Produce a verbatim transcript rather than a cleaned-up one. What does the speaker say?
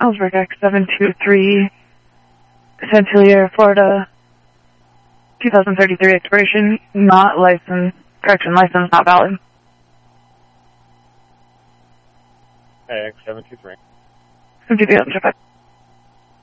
Ellsberg X seven two three, Centilier, Florida, twenty thirty-three expiration, not licensed. Correction, license not valid. X seven two three. fifty-three,